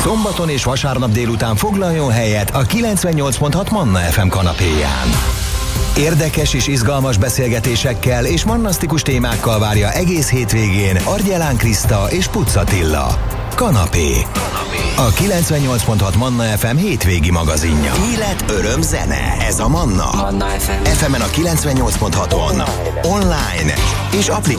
Szombaton és vasárnap délután foglaljon helyet a 98.6 Manna FM kanapéján. Érdekes és izgalmas beszélgetésekkel és mannasztikus témákkal várja egész hétvégén Argyelán Kriszta és Puc Attila. Kanapé. A 98.6 Manna FM hétvégi magazinja. Élet, öröm, zene. Ez a Manna. Manna FM. FM-en a 98.6-on. Online és applikációban.